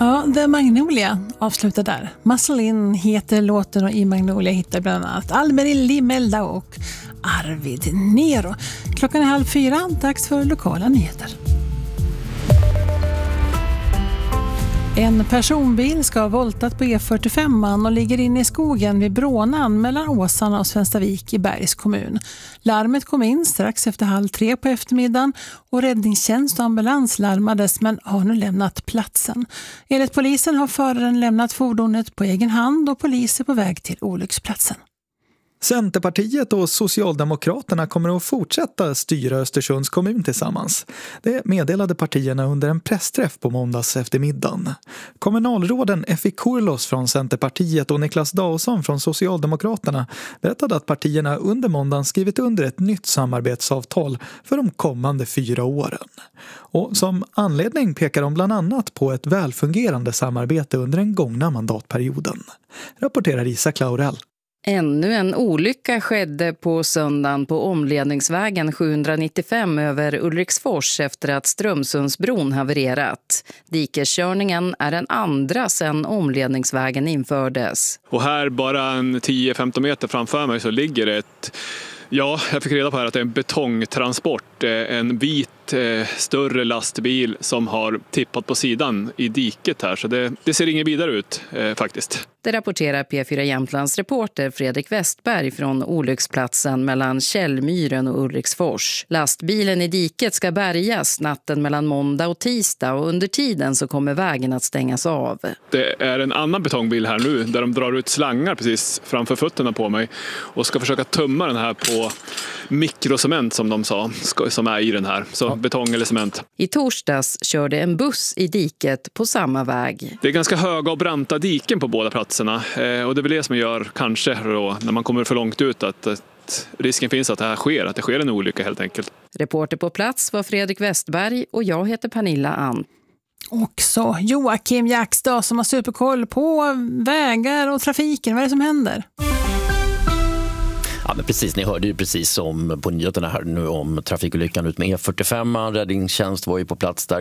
Ja, The Magnolia avslutar där. Muscle In heter låten och i Magnolia hittar bland annat Alberilli Melda och Arvid Nero. Klockan är 3:30, dags för lokala nyheter. En personbil ska ha voltat på E45 och ligger inne i skogen vid Brånan mellan Åsarna och Svenstavik i Bergs kommun. Larmet kom in strax efter 2:30 på eftermiddagen och räddningstjänst och ambulans larmades men har nu lämnat platsen. Enligt polisen har föraren lämnat fordonet på egen hand och polis är på väg till olycksplatsen. Centerpartiet och Socialdemokraterna kommer att fortsätta styra Östersunds kommun tillsammans. Det meddelade partierna under en pressträff på måndags eftermiddagen. Kommunalråden Effi Kurlos från Centerpartiet och Niklas Dawson från Socialdemokraterna berättade att partierna under måndagen skrivit under ett nytt samarbetsavtal för de kommande 4 åren. Och som anledning pekar de bland annat på ett välfungerande samarbete under den gångna mandatperioden. Rapporterar Isak Laurell. Ännu en olycka skedde på söndagen på omledningsvägen 795 över Ulriksfors efter att Strömsundsbron havererat. Dikeskörningen är den andra sedan omledningsvägen infördes. Och här bara en 10-15 meter framför mig så ligger ett... Ja, jag fick reda på här att det är en betongtransport, en vit större lastbil som har tippat på sidan i diket här. Så det ser inget vidare ut faktiskt. Det rapporterar P4 Jämtlands reporter Fredrik Westberg från olycksplatsen mellan Källmyren och Ulriksfors. Lastbilen i diket ska bärgas natten mellan måndag och tisdag och under tiden så kommer vägen att stängas av. Det är en annan betongbil här nu där de drar ut slangar precis framför fötterna på mig och ska försöka tömma den här på mikrocement som de sa, som är i den här. Så betong eller cement. I torsdags körde en buss i diket på samma väg. Det är ganska höga och branta diken på båda platserna och det är väl det som gör kanske då, när man kommer för långt ut att risken finns att det sker en olycka helt enkelt. Reporter på plats var Fredrik Westberg och jag heter Pernilla Ann. Och så Joakim Jackstad som har superkoll på vägar och trafiken. Vad är det som händer? Ja, men precis, ni hörde ju precis som på nyheterna här nu om trafikolyckan ut med E45. Räddningstjänst var ju på plats där